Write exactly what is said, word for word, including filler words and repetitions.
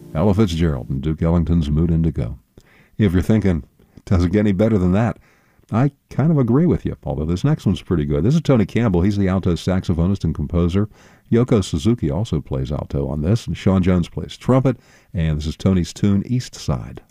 Ella Fitzgerald and Duke Ellington's Mood Indigo. If you're thinking, it doesn't get any better than that, I kind of agree with you, although this next one's pretty good. This is Tony Campbell. He's the alto saxophonist and composer. Yoko Suzuki also plays alto on this, and Sean Jones plays trumpet, and this is Tony's tune, East Side.